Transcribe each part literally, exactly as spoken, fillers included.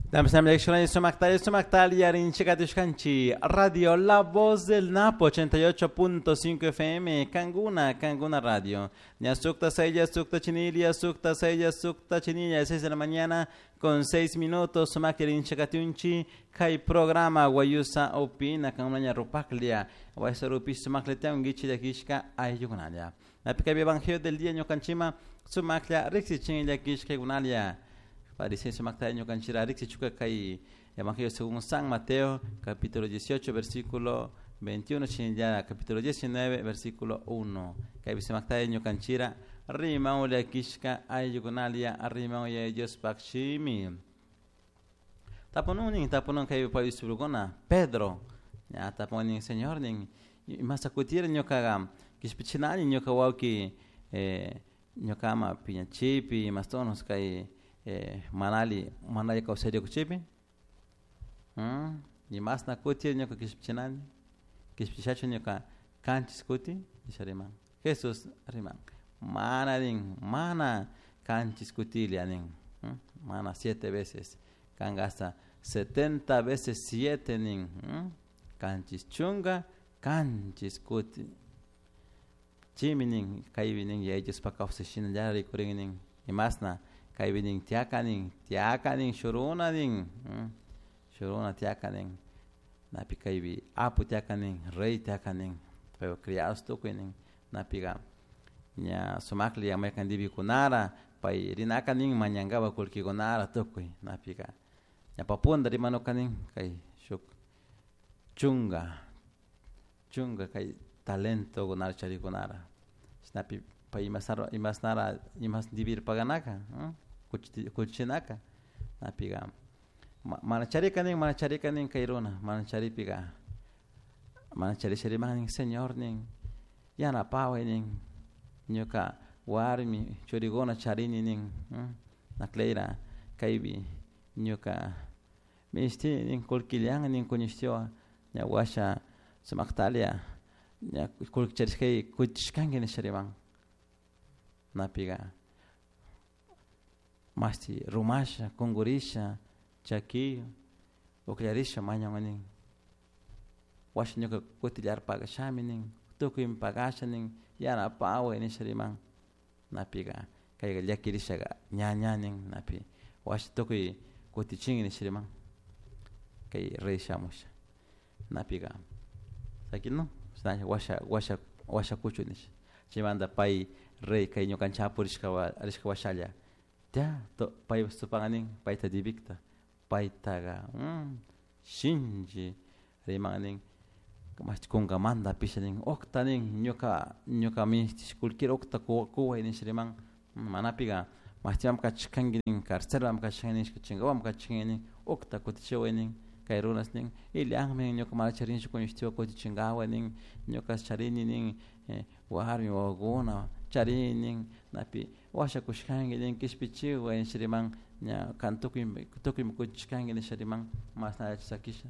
Damos la lección de Somactal, Somactal y Arinchecatushkanchi, Radio La Voz del Napo, ochenta y ocho punto cinco F M, Canguna, Canguna Radio. Ya sukta seya, sukta chinilia, sukta seya, sukta chinilia, seis de la mañana con seis minutos, Somac Arinchekatunchi, Kai programa, Guayusa Opina, Camania Rupaklia, Guaysa Rupis, Somacletea, un gichi de Kishka, Ayugunalia. La pica evangelio del día, Ñocanchima, Somaclia, Rixichin, Kishka, Gunalia. Parece que Mactaño Canchirarix y Chuca Kai, Evangelio según San Mateo, capítulo dieciocho, versículo veintiuno, ya capítulo diecinueve, versículo uno. Kai se Mactaño Canchira, Rima Olia Kishka, Ayugunalia, Rima Oya Dios Pakshimi. Taponunin, taponon Kai Pai Surugona, Pedro, ya taponin Señor, nin, Masakutir Nyokagam, Kishpichinani Nyokawaki, Nyokama, Piñachipi, Mastonos Kai. Eh, manali manali kau serio kuchipi hmm ni mas na kuti nyoka kispichinani kispichacho nyoka kanchis kuti isharima Jesus rima mana ding mana kanchis kuti lianing hmm? Mana siete veces kangasta setenta veces siete ning hmm? Kanchis chunga kanchis kuti chimining kaivining ya ellos pa kau se shin ya rikuring ni mas na Kai bining tiakaning, tiakaning shurunaning, shuruna tiakaning, napi kai bi apu tiakaning, rei tiakaning, pero criados tukuning, napiga, nya sumakli yang mereka dibi kunara, pai rinakaning manyanggawa kulki kunara tukui, napiga, nya papun dari manukaning, kai shuk, chunga, chunga kai talento kunara cari kunara, napi pai imasara imasnara imas dibir paganaka, hmm? Kuchinaka napiga mana cari kaning mana cari kaning kairona mana cari piga mana cari cari maning Señor ning yana pawe ning nyoka warmi chorigona charini ning hmm? Nakleira kaibi nyoka misti ning kulkiliang ning kunistio nya washa semaktalia nya kulk cari kai kuchkange ni sharimang napiga Masti rumasha, kongurisha, chaki, okyarisha manyanganing. Wash nyoka kotilar pagashamining, tukim pagashaning, yana pawe ni sharimang. Napiga, kaya yakirisha nyanyaning napi. Wash tuki kotiching ni sharimang. Kaya reishamusha. Napiga. Sakin no? Snaya washa washa washa kuchunish. Chimanda pai rei kay nyokan chapurishkawa arishkawashalya. Ya, to pai supanganing pai tadibikta, pai taga, hmm, shinji, rimanganing, mas kunga manda pisaning, oktaning, nyoka, nyoka mi kulkir okta kuwa kuwa ini shrimang, manapiga, mas tiam kachkangining, karseram kachkangining, kachingawam kachkangining, okta kotichewening, kairunas ning, iliang ming nyoka malacharin shukunishtiwa kotichingawening, nyoka charinining, warmi wagona, charining, napi. Washa kushkangi ning kispichi wa shrimang nya kantukim tukim kushkangi ni shrimang mas na sakisha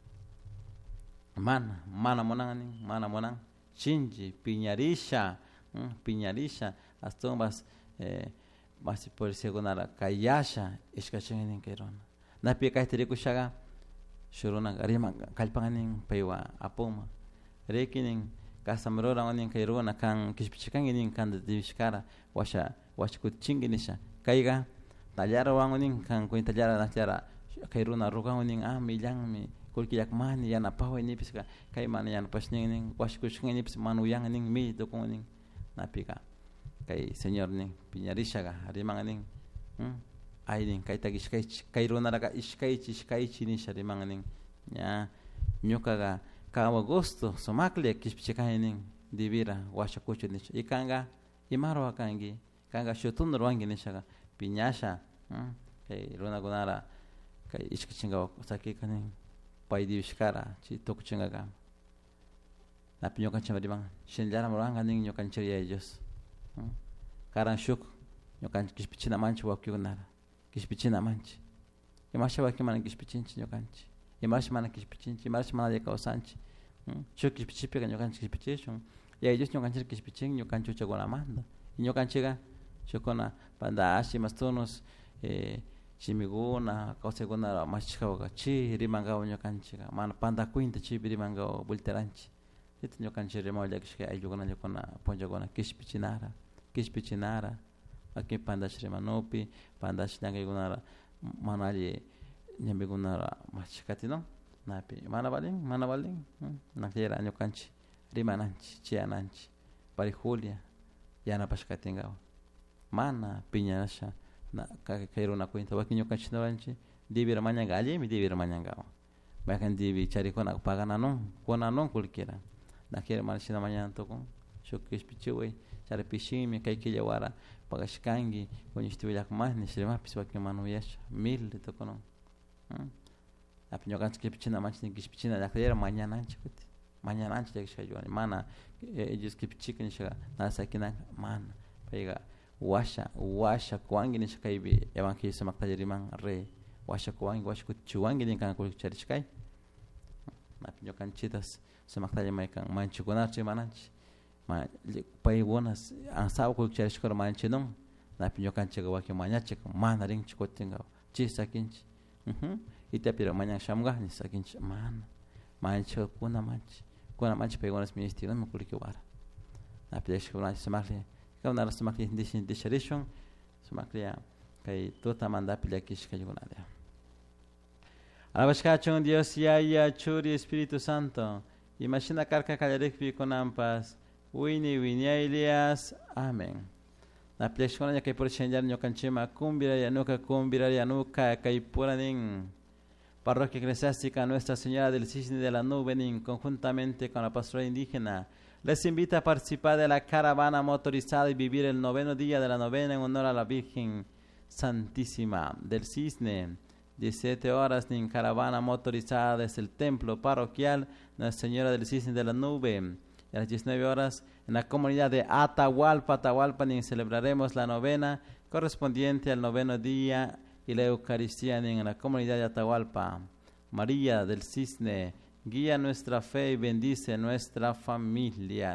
mana mana monang mana monang chinji piñarisha hmm, piñarisha hasta mas eh mas por segunda kayasha iskachengi ning keron na pi kai tere kushaga shuruna garima kalpanganing paiwa apoma rekining kasamrora oning kairona kan kispichikangi ning kan divishkara washa washa kuchinginisha kaiga tallara wangoning kan kuin tallara nachara kairuna rugaoning ah milang mi kulkiyak mani yana pawe ni piska kai mani yana pasning washa kuchingini pis manuyang ning mi dokuning napika kai señor ning piñarishaga arimanganing hm aining kai tagish kai kairuna raga iskai iskai chini sharimanganing nya nyokaga kawa gusto somakle kispichikaning divira washa kuchunish ikanga imaro akangi kanga shutun ruangi nishaga piñasha hmm? Kay runa gunara kay iskichinga saki kaning pai divishkara chi tokuchinga ga na pinyokan chama dimang shinjara moranga ning nyokan chiriya ellos hmm? Karan shuk nyokan kispichina manchi wakyu gunara kispichina manchi imasha wakyu mana kispichinchi nyokanchi imasha mana kispichinchi imasha mana de kausanchi hmm? Shuk kispichipi nyokan kispichishun ya ellos nyokan chir kispichin nyokan chucha gona manda nyokan chiga Chokona panda ashi mastonos eh chimiguna kauseguna machikawa chi rimangao nyokanchiga mana panda kuinta chi rimangao bulteranchi itu nyokanchi rimao yakishka ayuguna nyokona ponjagona kishpichinara kishpichinara aquí pandash rimanopi pandash nyangagunara manali nyambigunara machikati no napi mana baling mana baling nakira nyokanchi rimananchi chiananchi pari Julia yana pashkatingao mana piñasha na kairo na cuenta wa kinyo kachina wanchi divi manyanga ali mi divi manyanga bakan divi chari kona pagana non kona non kulkira na kira marchina mañana toko shokis pichiwe chari pishimi kai ke yawara pagashkangi koni stivilak mas ni shrema piswa ke manu yash mil toko no apinyo kanchi pichina manchi ki pichina la kira mañana anchikuti mañana anchi ya kishayuani mana ellos que pichikan shiga na sakina mana paiga washa washa kwangi ni shikai bi evangelio samakta riman re washa kwangi washa kuchuangi ni kan kul charichkai na pinyo kanchitas samakta mai kan manchi konarchi mananchi ma pai bonas ansao kul charichkar manchi non na pinyo kanchiga waki manyache mana ring chikotinga chi sakinchi mhm ita pira manyang shamga ni sakinchi mana manchi kuna manchi kuna manchi pai bonas ministri no kuliki wara na pidesh kuna samakli kauna la samakli indishin disharishon samakli kai tota manda pila kishka yugunalia alabashkachon Dios ya churi Espíritu Santo imagina karka kalarikpi konampas wini wini Elias amen na pidesh kuna ya kai por chenjar nyokanchima kumbira ya nuka kumbira ya nuka kai puranin Parroquia Eclesiástica Nuestra Señora del Cisne de la Nube conjuntamente con la pastora indígena les invita a participar de la caravana motorizada y vivir el noveno día de la novena en honor a la Virgen Santísima del Cisne. diecisiete horas en caravana motorizada desde el templo parroquial Nuestra Señora del Cisne de la Nube. Y a las diecinueve horas en la comunidad de Atahualpa, Atahualpa, celebraremos la novena correspondiente al noveno día y la Eucaristía en la comunidad de Atahualpa. María del Cisne, guía nuestra fe y bendice nuestra familia.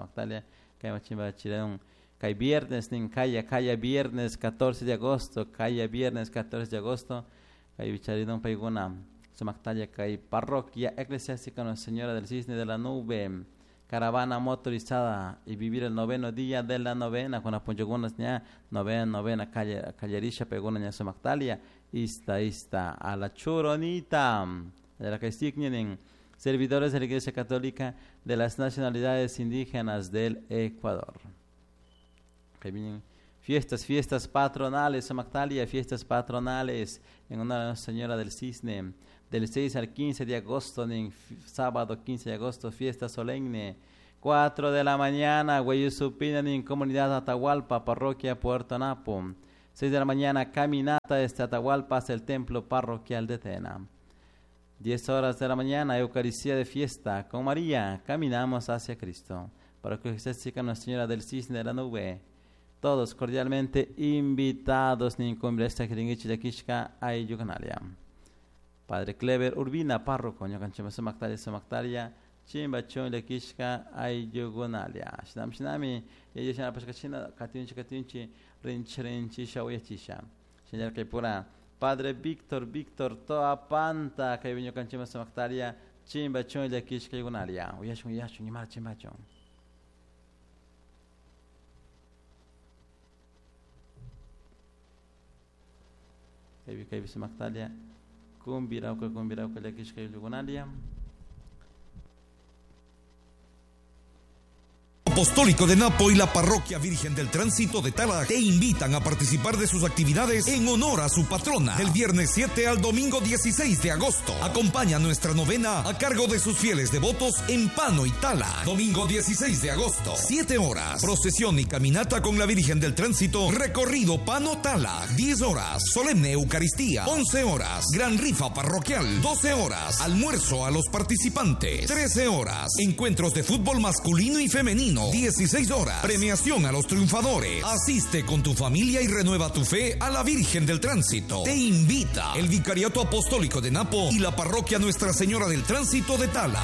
Cay viernes, calla, calla viernes catorce de agosto, calla viernes catorce de agosto, cay bicharidón paiguna, Samactalia, cay parroquia eclesiástica Nuestra Señora del Cisne de la Nube, caravana motorizada y vivir el noveno día de la novena con apoyogunas ña novena novena calle callerisha pegona ña Samactalia ista ista a la churonita de la que signen servidores de la Iglesia Católica de las nacionalidades indígenas del Ecuador. Que vienen fiestas, fiestas patronales, Samactalia, fiestas patronales en honor a Nuestra Señora del Cisne, del seis al quince de agosto, en sábado quince de agosto, fiesta solemne, cuatro de la mañana, Guayusupina en comunidad Atahualpa, parroquia Puerto Napo, seis de la mañana, caminata desde Atahualpa hasta el templo parroquial de Tena. diez horas de la mañana, Eucaristía de fiesta con María, caminamos hacia Cristo. Parroquia Eclesiástica Nuestra Señora del Cisne de la Nube. Todos cordialmente invitados en Conversa Kiringichi de Kishka Ayuganalia. Padre Clever Urbina, párroco, Ñocanchema Samactalia, Samactalia, Chimbachon de Kishka Ayugonalia. Shinam Shinami, Yeshana Pashkachina, Katinchi Katinchi, Rinch Rinchi, Shawayachisha. Señor Kaipura. Padre Víctor, Víctor, Toa Panta, que vino con Chima Samactaria, Chimbachon de Kishka Yugunalia. Uyashun, Yashun, Yimar Chimbachon. Que vi que vi Samactalia, Kumbirauka, Kumbirauka de Kishka Yugunalia. Apostólico de Napo y la Parroquia Virgen del Tránsito de Tala te invitan a participar de sus actividades en honor a su patrona. Del viernes siete al domingo dieciséis de agosto. Acompaña nuestra novena a cargo de sus fieles devotos en Pano y Tala. Domingo dieciséis de agosto, siete horas. Procesión y caminata con la Virgen del Tránsito. Recorrido Pano-Tala. diez horas. Solemne Eucaristía. once horas. Gran rifa parroquial. doce horas. Almuerzo a los participantes. trece horas. Encuentros de fútbol masculino y femenino. dieciséis horas. Premiación a los triunfadores. Asiste con tu familia y renueva tu fe a la Virgen del Tránsito. Te invita el Vicariato Apostólico de Napo y la Parroquia Nuestra Señora del Tránsito de Tala.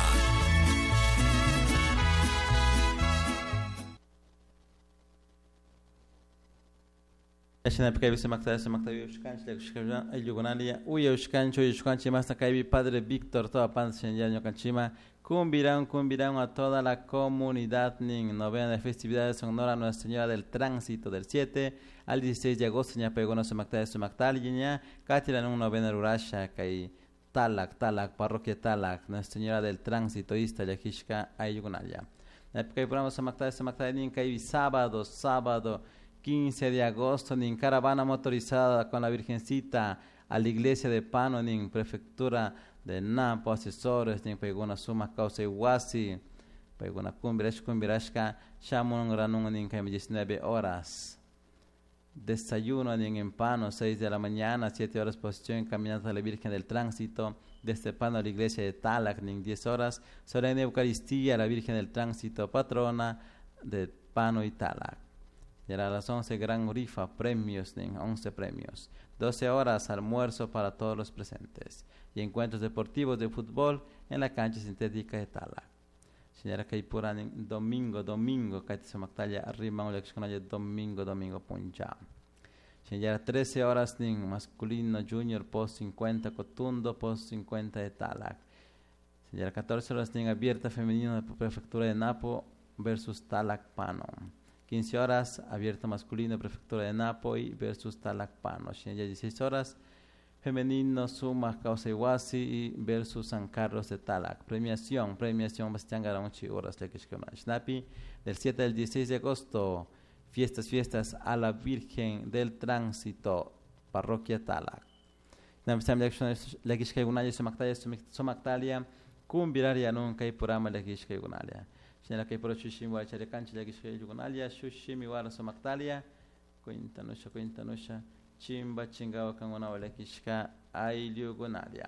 Ashina Pekaibi Semakta Semaktabi Ushkanch, Yugunalia, Uya Ushkancho, Ushkanchi, Masta Kaibi, Padre Víctor, toda Panza Yaño Canchima, cumbirán, cumbirán a toda la comunidad Ning, novena de festividades en honor a Nuestra Señora del Tránsito del siete al dieciséis de agosto, ya pegó no Semakta Semaktal, ya Katilan un novena Rurasha, Kai Talak, Talak, Parroquia Talak, Nuestra Señora del Tránsito, Ista, Yakishka, Ayugunalia. La época de programa Semakta Semakta Ning, Kai sábado, sábado. quince de agosto, en caravana motorizada con la Virgencita a la iglesia de Pano, en prefectura de Napo, asesores, en Peguna Suma, Causa Iguasi, Peguna Cumbirash, Cumbirashka, Shamun Ranun, en diecinueve horas. Desayuno en Pano, seis de la mañana, siete horas posición, caminata a la Virgen del Tránsito, desde Pano a la iglesia de Talac, en diez horas, solemne Eucaristía a la Virgen del Tránsito, patrona de Pano y Talac. Y a las once, gran rifa, premios, once premios. doce horas, almuerzo para todos los presentes. Y encuentros deportivos de fútbol en la cancha sintética de Talac. Señora Kaipura, domingo, domingo, Kaitisa Mactalla, arriba, domingo, domingo, puncha. Señora, trece horas, masculino, junior, post cincuenta, Cotundo, post cincuenta de Talac. Señora, catorce horas, abierta, femenino de prefectura de Napo versus Talac Pano. quince horas, abierto masculino, prefectura de Napo versus Talac Pano. dieciséis horas, femenino, Suma, Causa Iguasi versus San Carlos de Talac. Premiación, premiación, Bastián Garanchi, horas de Snapi. Del siete al dieciséis de agosto, fiestas, fiestas a la Virgen del Tránsito, Parroquia Talac. Legishkegunalia, Somactalia, Cumbiraria, nunca y Purama, Legishkegunalia. Señora que por Shushim wa chare cancha la que yugunalia Shushim igual a Mactalia cuenta nocha cuenta nocha chimba chingao kan una wala kishka ay yugunalia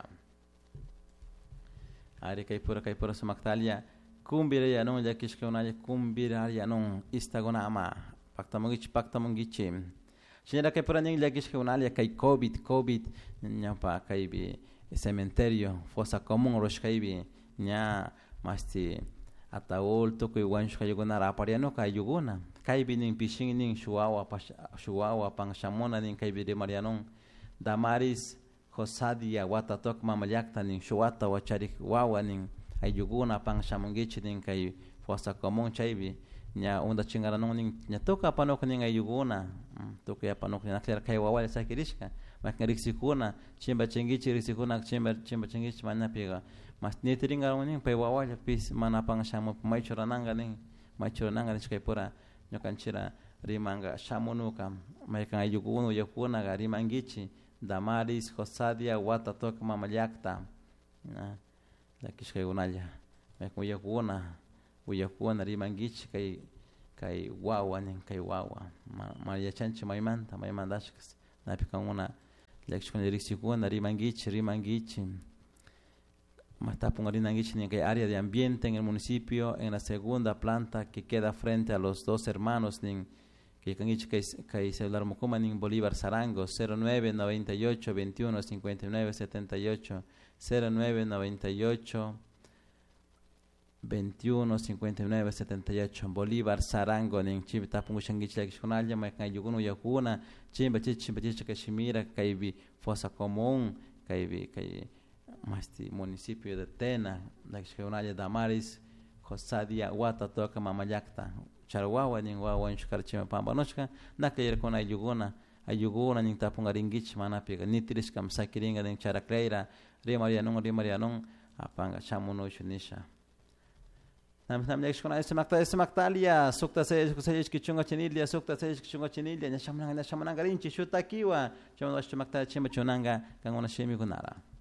ari kai por kai por Mactalia kumbira ya non la kishka unalia kumbira ya non istagona ama pakta mongich pakta mongichi señora que por anin la kishka unalia kai covid covid nya pa kai bi cementerio fosa común rosh kai bi nya masti ataol to ko wan shka yuguna rapariano ka yuguna kai binin pishin nin shuawa shuawa pang shamona nin kai bi de marianon damaris hosadia watatok mamalyakta nin shuata wacharik wawa nin ay yuguna pang shamongichi nin kai fosa común chaibi nya onda chingara non nin nya toka panok nin ay yuguna toka ya panok nin akler kai wawa sa kirishka makrik sikuna chimba chingichi risikuna chimba chimba chingichi manna pega mas nitiringa uning pe wawala pis manapang shamu mai chorananga ning mai chorananga ni pura nyokanchira rimanga shamunuka mai kan ayuguno yakuna ga rimangichi damaris hosadia watatok mamalyakta na la kishkai unalya mai kan yakuna uyakuna rimangichi kai kai wawa ning kai wawa ma ya chanchi mai manta mai mandash na pikan una la kishkai risikuna rimangichi rimangichi en el área de ambiente en el municipio, en la segunda planta que queda frente a los dos hermanos que hay celular Mocuma en Bolívar Sarango, cero nueve noventa y ocho veintiuno cincuenta y nueve setenta y ocho, cero nueve noventa y ocho veintiuno cincuenta y nueve setenta y ocho, Bolívar Sarango en Chivita Pungushangich la Kishunalya, Makayugunu Yakuna, Chimba Chichimba Chichakashimira, Kaibi Fosa Común, Kaibi Kaibi Masti municipio de Tena, la Kishunalya Damaris, Josadia, Wata Toka Mamayakta, Charwawa, Ningwawa, Nshkarchima Pambanochka, Nakayer con Ayuguna, Ayuguna, Nintapungaringich, Manapiga, Nitrishkam, Sakiringa, Nincharakleira, Rimarianum, Rimarianum, Apanga, Shamuno, Shunisha. Nam nek shkona ese makta ese maktalia sukta se se kichunga chenilia sukta se kichunga chenilia nya shamnanga nya shamnanga rinchi shuta kiwa chamwa shmakta chema chonanga kangona shemi kunara.